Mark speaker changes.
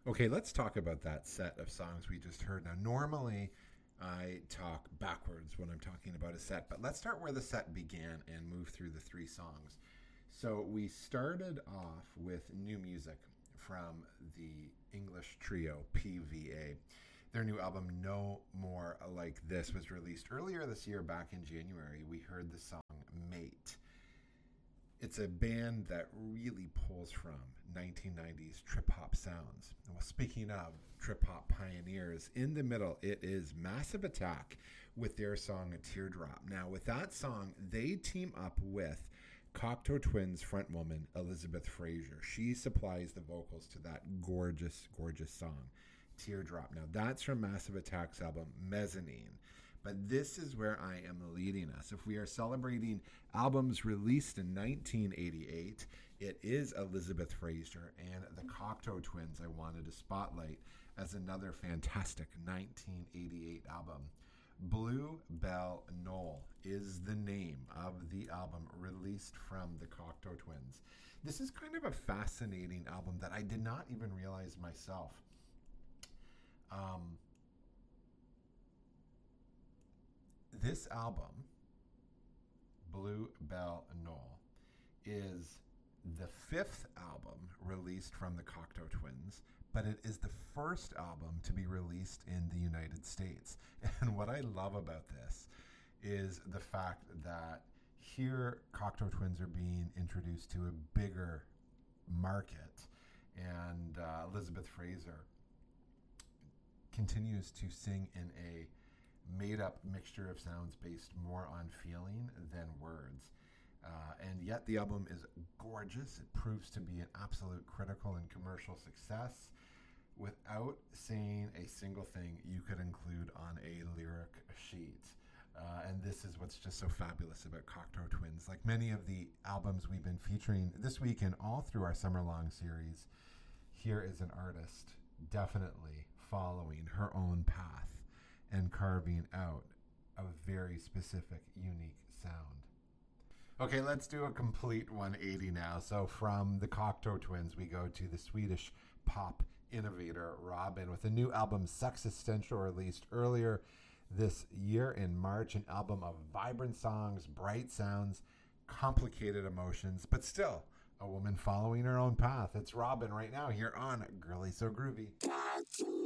Speaker 1: Okay, let's talk about that set of songs we just heard. Now, normally I talk backwards when I'm talking about a set, but let's start where the set began and move through the three songs. So we started off with new music from the English trio PVA. Their new album, No More Like This, was released earlier this year, back in January. We heard the song Mate. It's a band that really pulls from 1990s trip hop sounds. Well, speaking of trip hop pioneers, in the middle it is Massive Attack with their song Teardrop. Now, with that song, they team up with Cocteau Twins frontwoman Elizabeth Fraser. She supplies the vocals to that gorgeous, gorgeous song, Teardrop. Now, that's from Massive Attack's album Mezzanine. But this is where I am leading us. If we are celebrating albums released in 1988, it is Elizabeth Fraser and the Cocteau Twins I wanted to spotlight as another fantastic 1988 album. Blue Bell Knoll is the name of the album released from the Cocteau Twins. This is kind of a fascinating album that I did not even realize myself. This album, Blue Bell Knoll, is the fifth album released from the Cocteau Twins, but it is the first album to be released in the United States. And what I love about this is the fact that here Cocteau Twins are being introduced to a bigger market, and Elizabeth Fraser continues to sing in a made-up mixture of sounds based more on feeling than words. And yet the album is gorgeous. It proves to be an absolute critical and commercial success without saying a single thing you could include on a lyric sheet. And this is what's just so fabulous about Cocteau Twins. Like many of the albums we've been featuring this week and all through our summer-long series, here is an artist definitely following her own path and carving out a very specific, unique sound. Okay, let's do a complete 180 now. So from the Cocteau Twins, we go to the Swedish pop innovator Robyn with a new album, Sexistential, released earlier this year in March. An album of vibrant songs, bright sounds, complicated emotions, but still a woman following her own path. It's Robyn right now here on Girly So Groovy.